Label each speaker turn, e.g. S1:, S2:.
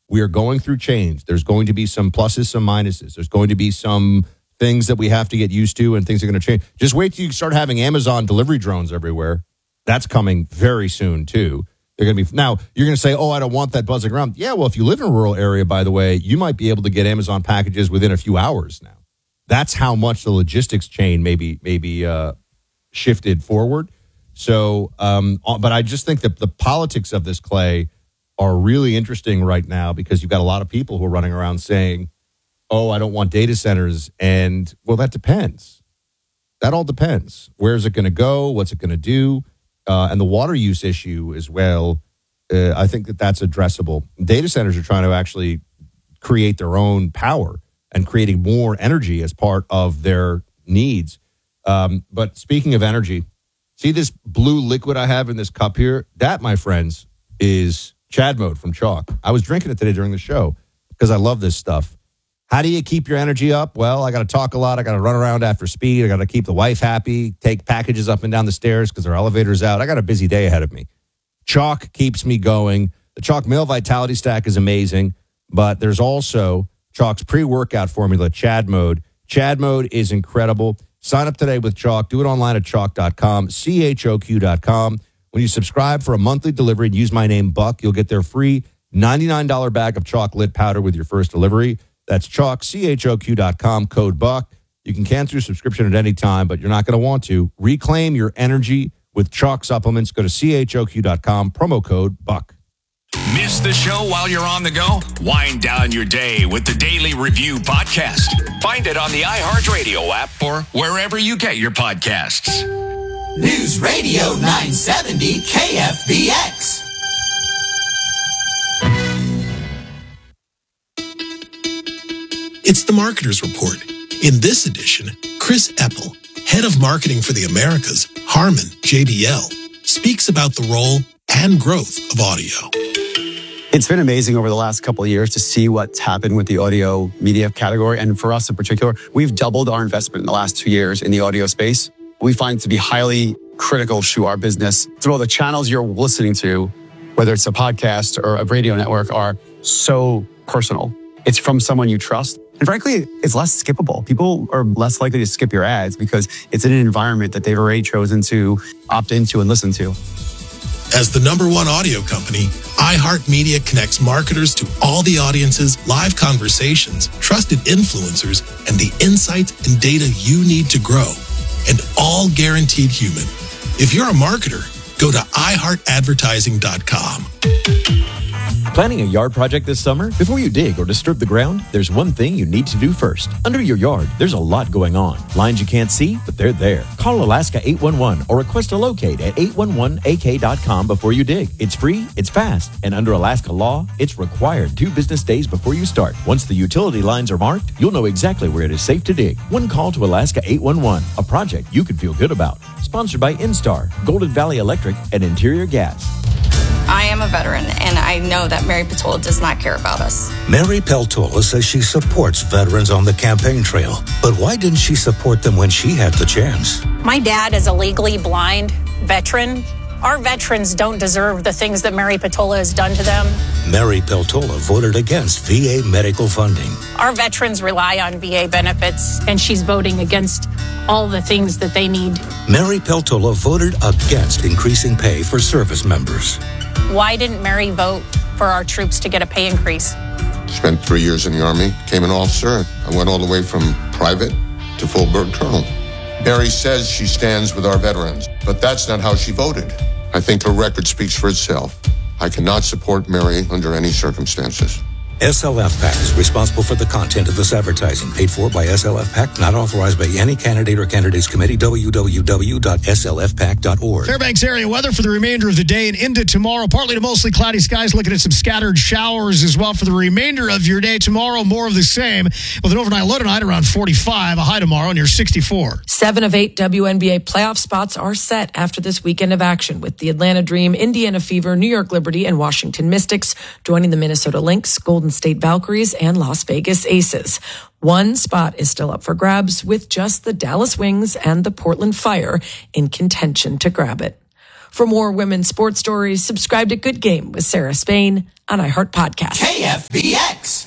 S1: We are going through change. There's going to be some pluses, some minuses. There's going to be some things that we have to get used to, and things are going to change. Just wait till you start having Amazon delivery drones everywhere. That's coming very soon, too. They're going to be now. You're going to say, "Oh, I don't want that buzzing around." Yeah, well, if you live in a rural area, by the way, you might be able to get Amazon packages within a few hours now. That's how much the logistics chain maybe shifted forward. So, but I just think that the politics of this, Clay, are really interesting right now, because you've got a lot of people who are running around saying, "Oh, I don't want data centers," and well, that depends. That all depends. Where's it going to go? What's it going to do? And the water use issue as well, I think that's addressable. Data centers are trying to actually create their own power and creating more energy as part of their needs. But speaking of energy, see this blue liquid I have in this cup here? That, my friends, is Chad Mode from Chalk. I was drinking it today during the show because I love this stuff. How do you keep your energy up? Well, I got to talk a lot. I got to run around after speed. I got to keep the wife happy, take packages up and down the stairs because our elevator's out. I got a busy day ahead of me. Chalk keeps me going. The Chalk Male Vitality Stack is amazing, but there's also Chalk's pre-workout formula, Chad Mode. Chad Mode is incredible. Sign up today with Chalk. Do it online at chalk.com, CHOQ.com. When you subscribe for a monthly delivery and use my name, Buck, you'll get their free $99 bag of Chalk Lit Powder with your first delivery. That's Chalk, CHOQ.com, code Buck. You can cancel your subscription at any time, but you're not going to want to. Reclaim your energy with Chalk supplements. Go to CHOQ.com, promo code Buck.
S2: Miss the show while you're on the go? Wind down your day with the Daily Review Podcast. Find it on the iHeartRadio app or wherever you get your podcasts.
S3: News Radio 970 KFBX.
S4: It's the Marketer's Report. In this edition, Chris Eppel, head of marketing for the Americas, Harman JBL, speaks about the role and growth of audio.
S5: It's been amazing over the last couple of years to see what's happened with the audio media category. And for us in particular, we've doubled our investment in the last 2 years in the audio space. We find it to be highly critical to our business. So the channels you're listening to, whether it's a podcast or a radio network, are so personal. It's from someone you trust. And frankly, it's less skippable. People are less likely to skip your ads because it's in an environment that they've already chosen to opt into and listen to.
S4: As the #1 audio company, iHeartMedia connects marketers to all the audiences, live conversations, trusted influencers, and the insights and data you need to grow. And all guaranteed human. If you're a marketer, go to iHeartAdvertising.com.
S6: Planning a yard project this summer? Before you dig or disturb the ground, there's one thing you need to do first. Under your yard, there's a lot going on. Lines you can't see, but they're there. Call Alaska 811 or request a locate at 811ak.com before you dig. It's free, it's fast, and under Alaska law, it's required 2 business days before you start. Once the utility lines are marked, you'll know exactly where it is safe to dig. One call to Alaska 811, a project you can feel good about. Sponsored by Instar, Golden Valley Electric, and Interior Gas.
S7: I am a veteran, and I know that Mary Peltola does not care about us.
S8: Mary Peltola says she supports veterans on the campaign trail. But why didn't she support them when she had the chance?
S9: My dad is a legally blind veteran. Our veterans don't deserve the things that Mary Peltola has done to them.
S8: Mary Peltola voted against VA medical funding.
S9: Our veterans rely on VA benefits, and she's voting against all the things that they need.
S8: Mary Peltola voted against increasing pay for service members.
S9: Why didn't Mary vote for our troops to get a pay increase?
S10: Spent 3 years in the Army, became an officer. I went all the way from private to full-bird colonel. Mary says she stands with our veterans, but that's not how she voted. I think her record speaks for itself. I cannot support Mary under any circumstances.
S8: SLF PAC is responsible for the content of this advertising. Paid for by SLF PAC, not authorized by any candidate or candidates committee. www.slfpac.org.
S11: Fairbanks area weather for the remainder of the day and into tomorrow. Partly to mostly cloudy skies, looking at some scattered showers as well for the remainder of your day. Tomorrow, more of the same, with an overnight low tonight around 45, a high tomorrow near 64.
S12: 7 of 8 WNBA playoff spots are set after this weekend of action, with the Atlanta Dream, Indiana Fever, New York Liberty, and Washington Mystics joining the Minnesota Lynx, Golden State Valkyries, and Las Vegas Aces. One spot is still up for grabs, with just the Dallas Wings and the Portland Fire in contention to grab it. For more women's sports stories, subscribe to Good Game with Sarah Spain on iHeart Podcast.
S3: KFBX.